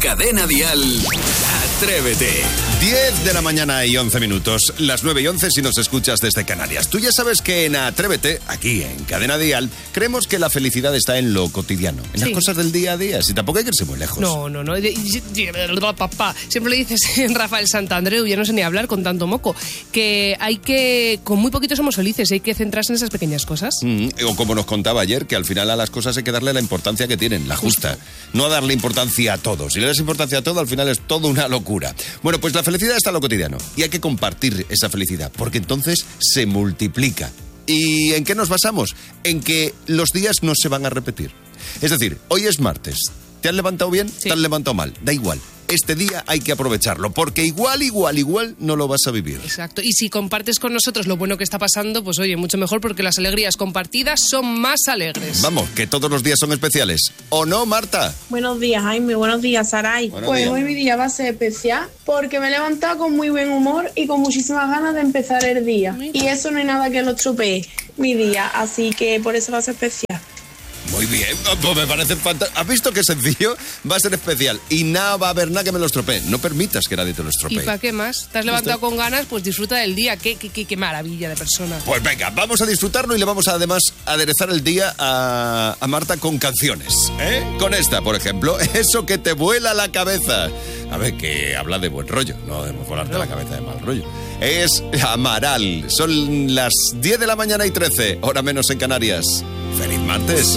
Cadena Dial, Atrévete. 10 de la mañana y 11 minutos, las 9 y 11 si nos escuchas desde Canarias. Tú ya sabes que en Atrévete, aquí en Cadena Dial, creemos que la felicidad está en lo cotidiano, en las cosas del día a día, si tampoco hay que irse muy lejos. No. Papá, siempre le dices en Rafael Santandreu, ya no sé ni hablar con tanto moco, que hay que, con muy poquito somos felices, hay que centrarse en esas pequeñas cosas. O como nos contaba ayer, que al final a las cosas hay que darle la importancia que tienen, la justa. No darle importancia a todo. Si le das importancia a todo, al final es todo una locura. Bueno, pues la felicidad está en lo cotidiano y hay que compartir esa felicidad, porque entonces se multiplica. ¿Y en qué nos basamos? En que los días no se van a repetir. Es decir, hoy es martes. ¿Te has levantado bien? Sí. ¿Te has levantado mal? Da igual. Este día hay que aprovecharlo, porque igual no lo vas a vivir. Exacto. Y si compartes con nosotros lo bueno que está pasando, pues oye, mucho mejor, porque las alegrías compartidas son más alegres. Vamos, que todos los días son especiales. ¿O no, Marta? Buenos días, Jaime. Buenos días, Saray. Buenos Pues días. hoy mi día va a ser especial porque me he levantado con muy buen humor y con muchísimas ganas de empezar el día. Y eso no hay nada que lo estropee, mi día. Así que por eso va a ser especial. Muy bien, pues me parece fantástico. ¿Has visto qué sencillo? Va a ser especial y nada va a haber nada que me lo estropee. No permitas que nadie te lo ¿Y estropee. para qué más? ¿Te has levantado con ganas? Pues disfruta del día. Qué maravilla de persona. Pues venga, vamos a disfrutarlo y le vamos a, además a aderezar el día a Marta con canciones. Con esta, por ejemplo, Eso que te vuela la cabeza. A ver, que habla de buen rollo, no de volarte la cabeza de mal rollo. Es Amaral. Son las 10 de la mañana y 13, hora menos en Canarias. ¡Feliz martes!